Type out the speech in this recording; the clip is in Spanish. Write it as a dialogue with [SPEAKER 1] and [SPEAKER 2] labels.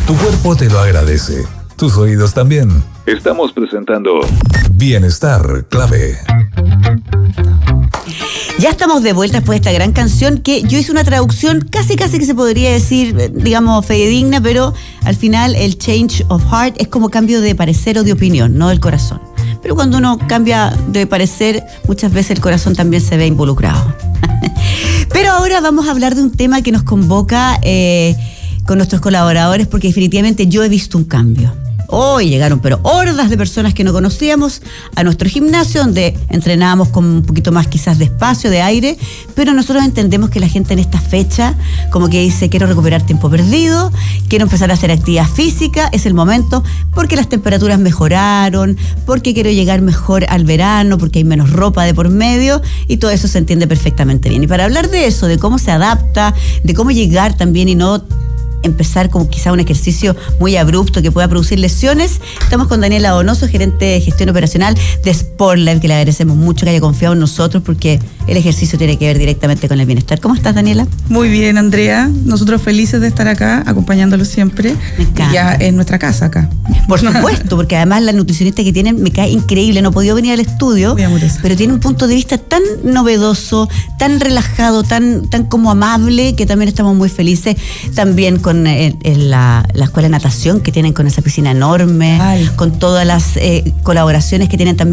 [SPEAKER 1] Tu cuerpo te lo agradece. Tus oídos también. Estamos presentando Bienestar Clave.
[SPEAKER 2] Ya estamos de vuelta después de esta gran canción que yo hice una traducción casi que se podría decir, digamos, fidedigna, pero al final el change of heart es como cambio de parecer o de opinión, no del corazón. Pero cuando uno cambia de parecer, muchas veces el corazón también se ve involucrado. Pero ahora vamos a hablar de un tema que nos convoca con nuestros colaboradores, porque definitivamente yo he visto un cambio. Hoy llegaron, pero hordas de personas que no conocíamos a nuestro gimnasio, donde entrenábamos con un poquito más quizás de espacio, de aire, pero nosotros entendemos que la gente en esta fecha como que dice, quiero recuperar tiempo perdido, quiero empezar a hacer actividad física, es el momento, porque las temperaturas mejoraron, porque quiero llegar mejor al verano, porque hay menos ropa de por medio, y todo eso se entiende perfectamente bien. Y para hablar de eso, de cómo se adapta, de cómo llegar también y no empezar como quizá un ejercicio muy abrupto que pueda producir lesiones. Estamos con Daniela Donoso, gerente de gestión operacional de Sportlife, que le agradecemos mucho que haya confiado en nosotros porque el ejercicio tiene que ver directamente con el bienestar. ¿Cómo estás, Daniela?
[SPEAKER 3] Muy bien, Andrea. Nosotros felices de estar acá, acompañándolos siempre.
[SPEAKER 2] Me encanta.
[SPEAKER 3] Y ya en nuestra casa acá.
[SPEAKER 2] Por supuesto, porque además la nutricionista que tienen me cae increíble. No he podido venir al estudio, pero tiene un punto de vista tan novedoso, tan relajado, tan como amable, que también estamos muy felices. También con la escuela de natación que tienen con esa piscina enorme, con todas las colaboraciones que tienen también